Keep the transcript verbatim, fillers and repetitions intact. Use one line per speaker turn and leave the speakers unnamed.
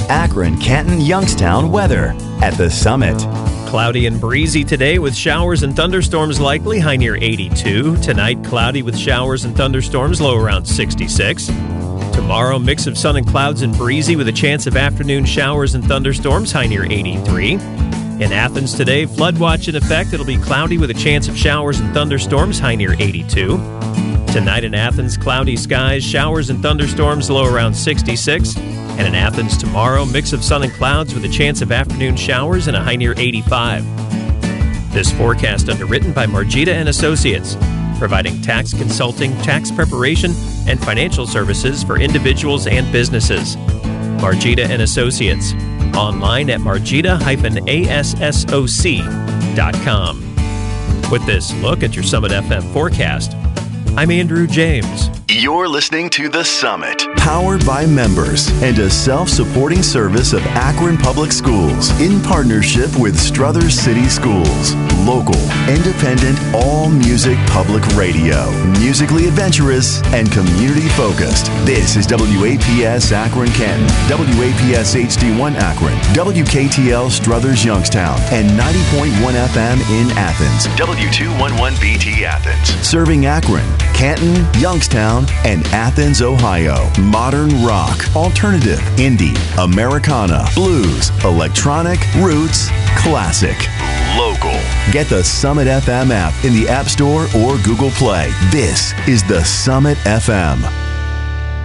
Akron, Canton, Youngstown weather at the Summit.
Cloudy and breezy today with showers and thunderstorms likely, high near eighty-two. Tonight, cloudy with showers and thunderstorms, low around sixty-six. Tomorrow, mix of sun and clouds and breezy with a chance of afternoon showers and thunderstorms, high near eighty-three. In Athens today, flood watch in effect. It'll be cloudy with a chance of showers and thunderstorms, high near eighty-two. Tonight in Athens, cloudy skies, showers and thunderstorms, low around sixty-six. And in Athens tomorrow, mix of sun and clouds with a chance of afternoon showers and a high near eighty-five. This forecast underwritten by Margita and Associates, providing tax consulting, tax preparation, and financial services for individuals and businesses. Margita and Associates, online at margita dash assoc dot com. With this look at your Summit F M forecast, I'm Andrew James.
You're listening to The Summit, powered by members and a self-supporting service of Akron Public Schools in partnership with Struthers City Schools. Local, independent, all-music public radio. Musically adventurous and community-focused. This is W A P S Akron Canton, W A P S H D one Akron, W K T L Struthers Youngstown, and ninety point one F M in Athens, W two eleven B T Athens. Serving Akron, Canton, Youngstown, and Athens, Ohio. Modern rock, alternative, indie, Americana, blues, electronic, roots, classic, local. Get the Summit F M app in the App Store or Google Play. This is the Summit F M.